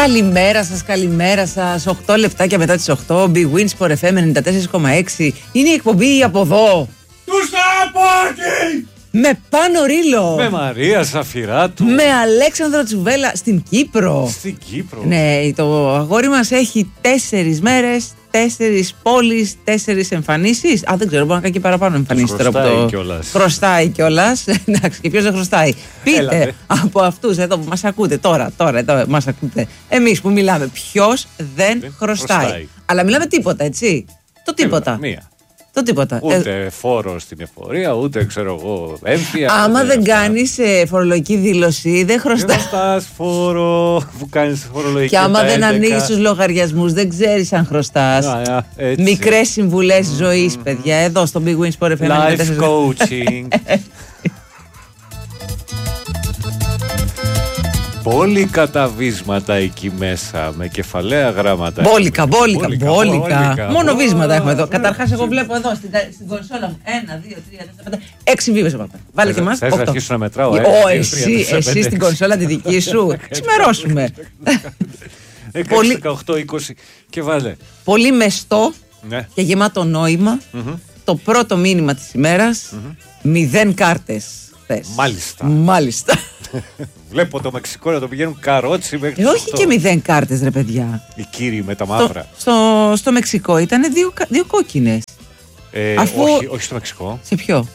Καλημέρα σας. 8 λεπτάκια μετά τις 8. Big Wins for FM 94,6. Είναι η εκπομπή από εδώ. Του Σταπάκη! Με Πάνο Ρήλο. Με Μαρία Σαφυράτου. Με Αλέξανδρο Τσουβέλα στην Κύπρο. Στην Κύπρο. Ναι, το αγόρι μας έχει 4 μέρες, 4 πόλεις, 4 εμφανίσεις. Δεν ξέρω, μπορεί να κάνει και παραπάνω εμφανίσεις τώρα από το. Χρωστάει κιόλας. Εντάξει, και ποιος δεν χρωστάει. Πείτε από αυτούς εδώ που μας ακούτε τώρα εδώ μας ακούτε. Εμείς που μιλάμε, ποιος δεν χρωστάει. Αλλά μιλάμε τίποτα, έτσι. Το τίποτα. Μία. Το τίποτα. Ούτε φόρο στην εφορία, ούτε ξέρω εγώ έμφυα. Άμα δεν κάνεις φορολογική δήλωση, δεν χρωστάς. Δεν χρωστάς φόρο που κάνεις φορολογική. Και άμα δεν ανοίγεις τους λογαριασμούς, δεν ξέρεις αν χρωστάς. Μικρές συμβουλές ζωής, παιδιά, εδώ στο Big Wins for FM. Life coaching. Μπόλικα τα βίσματα εκεί μέσα, με κεφαλαία γράμματα. Μπόλικα. Μόνο βίσματα έχουμε εδώ. Καταρχάς, εγώ βλέπω εδώ στην κονσόλα μου 1, 2, 3, 4, 5, 6 βίσματα. Βάλε και εμάς. Θες να αρχίσω να μετράω, εσύ στην κονσόλα τη δική σου. Ξημερώσουμε. 16, 18, 20 και βάλε. Πολύ μεστό και γεμάτο νόημα. Το πρώτο μήνυμα της ημέρας. 0 κάρτες. Μάλιστα. Βλέπω το Μεξικό να το πηγαίνουν καρότσι μέχρι όχι και 0 κάρτες, ρε παιδιά. Οι κύριοι με τα μαύρα. Στο Μεξικό ήταν 2 κόκκινες. Όχι στο Μεξικό. Σε ποιο?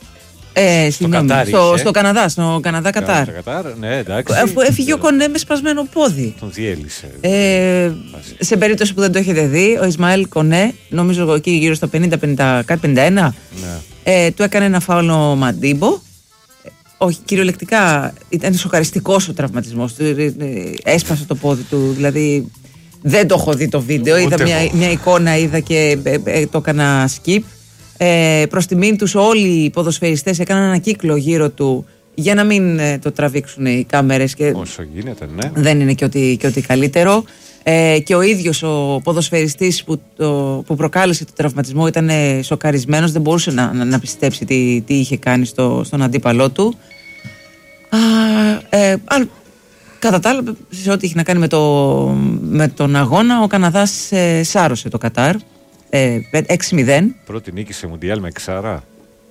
Στο Καναδά, Κατάρ. Ναι, εντάξει. Αφού έφυγε ο Κονέ με σπασμένο πόδι. Τον διέλυσε. Σε περίπτωση που δεν το έχετε δει, ο Ισμαήλ Κονέ, νομίζω εκεί γύρω στο 50-51, του έκανε ένα φάουλο Μαντίμπο. Όχι, κυριολεκτικά ήταν σοκαριστικός ο τραυματισμός του. Έσπασε το πόδι του, δηλαδή δεν το έχω δει το βίντεο. Είδα μια εικόνα, είδα και το έκανα skip. Προς τιμήν τους όλοι οι ποδοσφαιριστές έκαναν ένα κύκλο γύρω του για να μην το τραβήξουν οι κάμερες. Όσο γίνεται, ναι. Δεν είναι και ότι καλύτερο. Και ο ίδιος ο ποδοσφαιριστής που προκάλεσε το τραυματισμό ήταν σοκαρισμένος, δεν μπορούσε να πιστέψει τι είχε κάνει στον αντίπαλό του. Κατά τα άλλα, σε ό,τι είχε να κάνει με τον αγώνα, ο Καναδάς σάρωσε το Κατάρ 6-0. Πρώτη νίκη σε Μουντιάλ με εξάρα.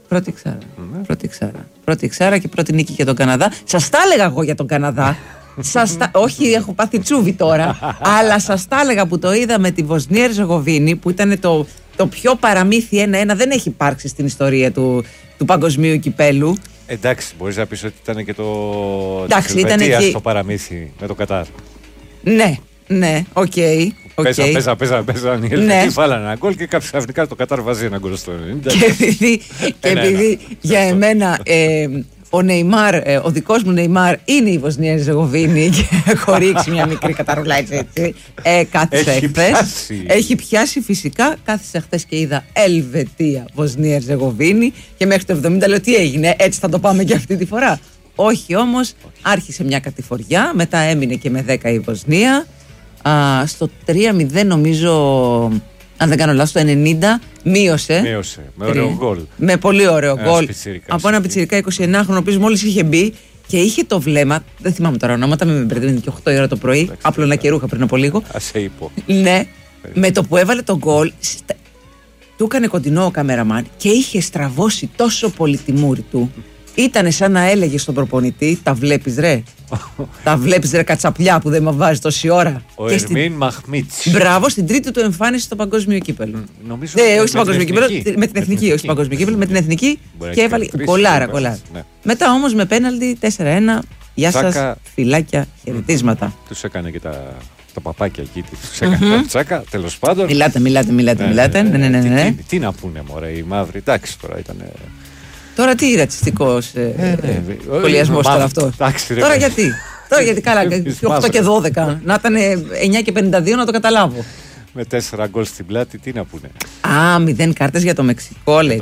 Πρώτη εξάρα και πρώτη νίκη για τον Καναδά. Σας τα έλεγα εγώ για τον Καναδά. Όχι, έχω πάθει τσούβι τώρα. Αλλά σας τα έλεγα που το είδα με τη Βοσνία Ερζεγοβίνη, που ήταν το πιο παραμύθι 1-1. Δεν έχει υπάρξει στην ιστορία του παγκοσμίου κυπέλου. Εντάξει, μπορείς να πεις ότι ήταν και το της Ελβετίας στο παραμύθι με το Κατάρ. Ναι, οκ. Παίζαν οι Ελβετοί, φάλανε ένα γκολ και κάποιος ξαφνικά το Κατάρ βάζει ένα γκολ στο 90. Και επειδή για εμένα ο Νεϊμάρ, ο δικός μου Νεϊμάρ είναι η Βοσνία Ερζεγοβίνη και έχω ρίξει μια μικρή καταρούλα έτσι. Κάθισα εχθές. Έχει πιάσει φυσικά. Κάθισα χθες και είδα Ελβετία, Βοσνία Ερζεγοβίνη και μέχρι το 70 λέω τι έγινε, έτσι θα το πάμε και αυτή τη φορά. Όχι όμως, άρχισε μια κατηφοριά, μετά έμεινε και με 10 η Βοσνία. Στο 3-0 νομίζω, αν δεν κάνω λάθος, το 90 μείωσε. Με ωραίο γκολ. Με πολύ ωραίο γκολ. Από ένα πιτσιρικά 29χρονο, ο οποίος μόλις είχε μπει και είχε το βλέμμα. Δεν θυμάμαι τώρα ονόματα, με μπερδεύει και 8 η ώρα το πρωί. Άπλωνα και ρούχα πριν από λίγο. Σε είπω. Ναι, με το που έβαλε το γκολ, του έκανε κοντινό ο καμεραμάν και είχε στραβώσει τόσο πολύ τη μούρη του. Ήτανε σαν να έλεγε στον προπονητή, τα βλέπεις ρε. Τα βλέπεις ρε κατσαπλιά που δεν με βάζει τόση ώρα. Ο Ερμίν Μαχμίτς. Μπράβο, στην τρίτη του εμφάνιση στο παγκόσμιο κύπελλο. Νομίζω όχι στο παγκόσμιο κύπελλο, με την εθνική, όχι στο παγκόσμιο κύπελλο, με την εθνική και έβαλε κολάρα. Μετά όμως με πέναλτι 4-1. Γεια σας, φιλάκια, χαιρετίσματα. Τους έκανε και τα παπάκια εκεί, τους έκανε τσάκα, τέλος πάντων. Μιλάτε. Ναι. Τι να πούνε μωρέ οι μαύροι, εντάξει τώρα ήταν. Τώρα τι ρατσιστικός σχολιασμός τώρα αυτό. Τώρα γιατί καλά, 8 και 12. Να ήταν 9 και 52 να το καταλάβω. Με 4 γκολ στην πλάτη, τι να πούνε. 0 κάρτες για το Μεξικό, λέει.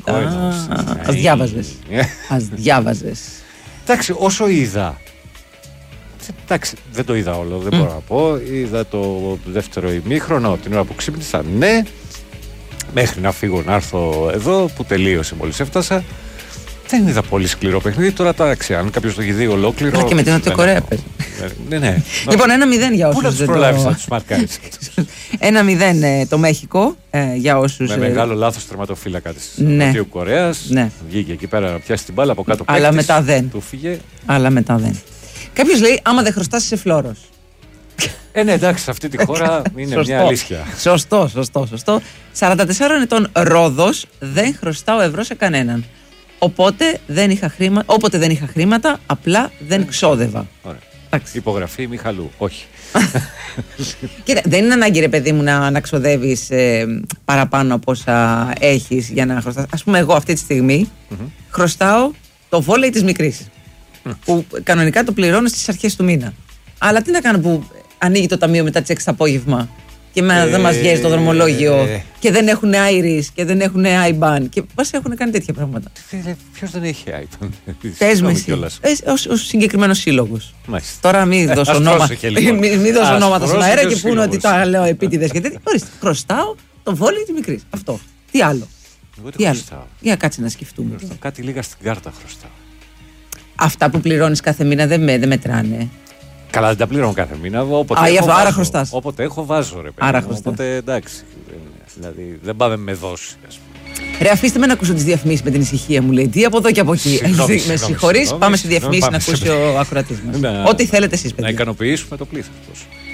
Ας διάβαζες. Εντάξει, όσο είδα. Εντάξει, δεν το είδα όλο, δεν μπορώ να πω. Είδα το δεύτερο ημίχρονο, την ώρα που ξύπνησα, ναι. Μέχρι να φύγω να έρθω εδώ, που τελείωσε μόλις έφτασα. Δεν είδα πολύ σκληρό παιχνίδι. Τώρα εντάξει, αν κάποιος το έχει δει ολόκληρο. Και με την Νότια Κορέα Ναι. Λοιπόν, 1-0 για όσους. Πού να τους προλάβεις να τους μαρκάρεις? 1-0 το Μέχικο για όσους. Με μεγάλο λάθος τερματοφύλακα της Νότιου Κορέας. Βγήκε εκεί πέρα να πιάσει την μπάλα από κάτω. Αλλά μετά δεν. Του φύγε. Αλλά μετά δεν. Κάποιος λέει: άμα δεν χρωστάς, είσαι φλόρος. Ναι, εντάξει, σε αυτή τη χώρα είναι μια αλήθεια. Σωστό. 44 ετών Ρόδος, δεν χρωστάω ευρώ σε κανέναν. Όποτε δεν είχα χρήματα, απλά δεν ξόδευα. Υπογραφή Μιχαλού, όχι. Κοίτα, δεν είναι ανάγκη, ρε παιδί μου, να ξοδεύεις παραπάνω από όσα έχεις για να χρωστάς. Ας πούμε, εγώ αυτή τη στιγμή χρωστάω το βόλεϊ της μικρής. Που κανονικά το πληρώνω στις αρχές του μήνα. Αλλά τι να κάνω που ανοίγει το ταμείο μετά τις 6 το απόγευμα και δεν μας βγαίνει το δρομολόγιο και δεν έχουν Iris και δεν έχουν IBAN και μας έχουν κάνει τέτοια πράγματα. Ποιος δεν έχει IBAN? Πες με εσύ. Ο συγκεκριμένος σύλλογος. Τώρα μην δώσω ονόματα στον αέρα και πούνε ότι τα λέω επίτηδες και τέτοια. Ορίστε, χρωστάω το βόλεϊ της μικρής. Αυτό. Τι άλλο? Για κάτσε να σκεφτούμε. Κάτι λίγα στην κάρτα χρωστάω. Αυτά που πληρώνεις κάθε μήνα δεν μετράνε. Καλά, δεν τα πληρώνω κάθε μήνα. Άρα χρωστάς. Όποτε έχω, βάζω, ρε παιδί. Άρα χρωστάς. Οπότε εντάξει. Δηλαδή δεν πάμε με δόση, ας πούμε. Ρε, αφήστε με να ακούσω τις διαφημίσεις με την ησυχία μου, λέει. Τι από εδώ και από εκεί. Με συγχωρείς, πάμε στη διαφημίσεις να ακούσει ο ακροατής μας. Ό,τι θέλετε εσείς, παιδιά. Να ικανοποιήσουμε το πλήθος.